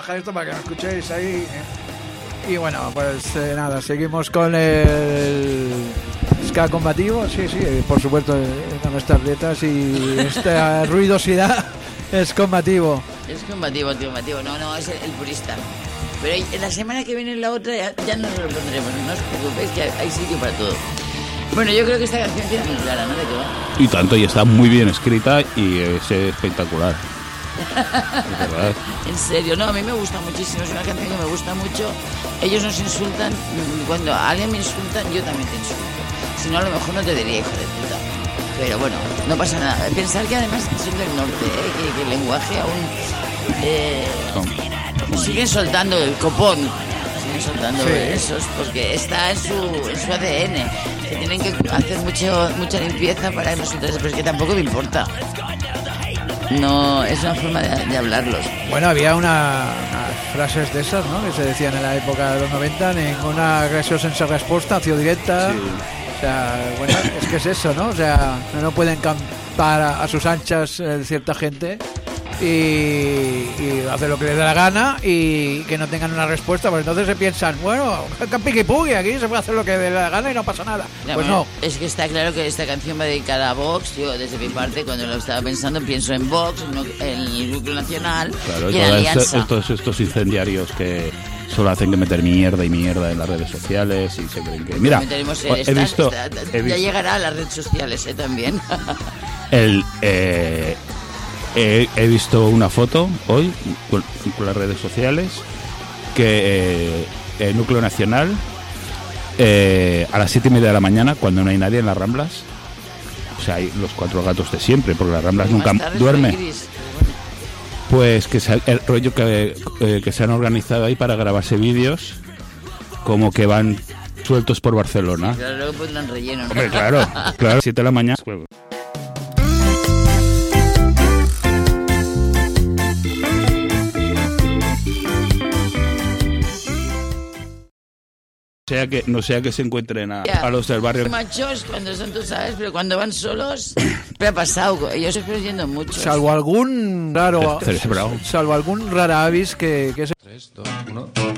bajar esto para que nos escuchéis ahí. Y bueno, pues nada, seguimos con el ska combativo. Sí, por supuesto, con estas letras y esta ruidosidad es combativo. Es combativo, no, es el purista. Pero en la semana que viene, la otra, ya nos lo pondremos, no os preocupéis que hay sitio para todo. Bueno, yo creo que esta canción tiene muy clara, ¿no? ¿De qué va? Y tanto, y está muy bien escrita y es espectacular. Es verdad. En serio, no, a mí me gusta muchísimo, es una canción que me gusta mucho. Ellos nos insultan, cuando a alguien me insultan, yo también te insulto. Si no, a lo mejor no te diría hijo de puta. Pero bueno, no pasa nada. Pensar que además son del norte, que el lenguaje aún siguen soltando el copón, siguen soltando esos, porque está en su ADN, que tienen que hacer mucha limpieza para nosotros, pero es que tampoco me importa. No, es una forma de hablarlos. Bueno, había unas frases de esas, ¿no? Que se decían en la época de los 90, ninguna agresión sense respuesta, acción directa. Sí. O sea, bueno, es que es eso, ¿no? O sea, no pueden campar a sus anchas cierta gente y hacer lo que les dé la gana y que no tengan una respuesta, porque entonces se piensan, bueno, piqui-pugui, aquí se puede hacer lo que dé la gana y no pasa nada. Ya, pues bueno, no. Es que está claro que esta canción va dedicada a Vox. Yo, desde mi parte, cuando lo estaba pensando, pienso en Vox, en el Núcleo Nacional, claro, y en Alianza. Todos estos incendiarios que solo hacen que meter mierda en las redes sociales y se creen que... Mira, he visto... Ya llegará a las redes sociales, también. He visto una foto hoy con las redes sociales que el Núcleo Nacional a las 7:30 de la mañana, cuando no hay nadie en las Ramblas, o sea, hay los 4 gatos de siempre, porque las Ramblas nunca duermen, pues que el rollo que se han organizado ahí para grabarse vídeos como que van sueltos por Barcelona. Claro, luego pondrán relleno, ¿no? Hombre, claro, 7 de la mañana. No sea que se encuentren a los del barrio. Machos cuando son, tú sabes, pero cuando van solos, me ha pasado. Yo estoy yendo mucho. Salvo algún raro avis que es... 3, 2, 1.